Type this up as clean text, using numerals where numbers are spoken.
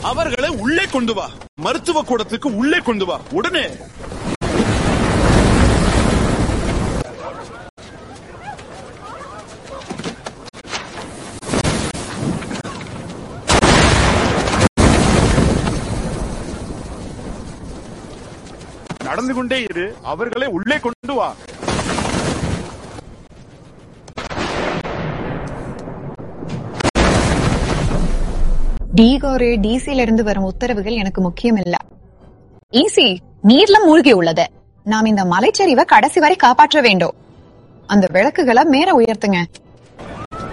அவர்களை உள்ளே கொண்டு வா. மருத்துவ கூடத்துக்கு உள்ளே கொண்டு வா உடனே. நடந்து கொண்டே இரு. அவர்களை உள்ளே கொண்டு வா. டிகோரே டிசில இருந்து வரும் உத்தரவுகள் எனக்கு முக்கியம் இல்ல. ஈசி நீர்ல மூழ்கி உள்ளது. நாம் இந்த மலைச்சரிவை கடைசி வரை காப்பாற்ற வேண்டும். அந்த விளக்குகளை மேல உயர்த்துங்க.